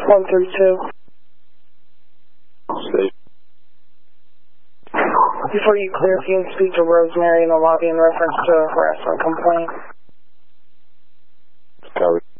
132. Station. Before you clear, if you can speak to Rosemary in the lobby in reference to a harassment complaint. Copy.